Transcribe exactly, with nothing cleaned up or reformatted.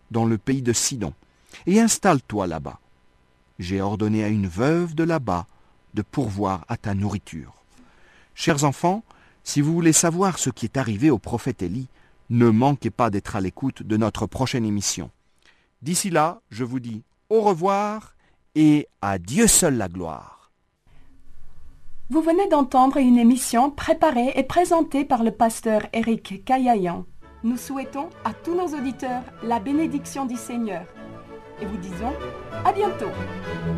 dans le pays de Sidon, et installe-toi là-bas. J'ai ordonné à une veuve de là-bas de pourvoir à ta nourriture. » Chers enfants, si vous voulez savoir ce qui est arrivé au prophète Élie, ne manquez pas d'être à l'écoute de notre prochaine émission. D'ici là, je vous dis au revoir et à Dieu seul la gloire. Vous venez d'entendre une émission préparée et présentée par le pasteur Éric Caillayan. Nous souhaitons à tous nos auditeurs la bénédiction du Seigneur et vous disons à bientôt.